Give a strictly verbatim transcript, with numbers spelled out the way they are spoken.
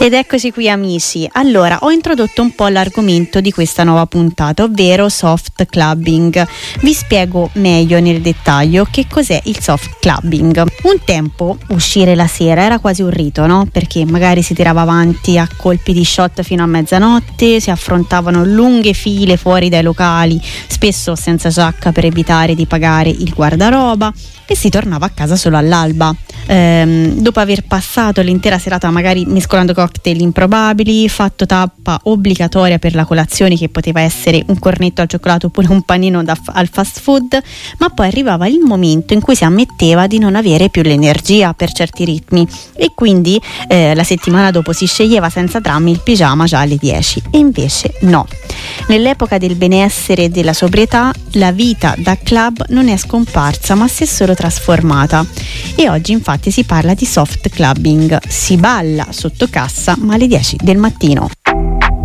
Ed eccoci qui amici, allora ho introdotto un po' l'argomento di questa nuova puntata, ovvero soft clubbing. Vi spiego meglio nel dettaglio che cos'è il soft clubbing. Un tempo uscire la sera era quasi un rito, no? Perché magari si tirava avanti a colpi di shot fino a mezzanotte, si affrontavano lunghe file fuori dai locali, spesso senza giacca per evitare di pagare il guardaroba, e si tornava a casa solo all'alba. Ehm, dopo aver passato l'intera serata magari mescolando cocktail improbabili, fatto tappa obbligatoria per la colazione che poteva essere un cornetto al cioccolato oppure un panino da, al fast food, ma poi arrivava il momento in cui si ammetteva di non avere più l'energia per certi ritmi e quindi eh, la settimana dopo si sceglieva senza drammi il pigiama già alle dieci, e invece no. Nell'epoca del benessere e della sobrietà la vita da club non è scomparsa ma si è solo trasformata, e oggi infatti si parla di soft clubbing. Si balla sotto cassa ma alle dieci del mattino.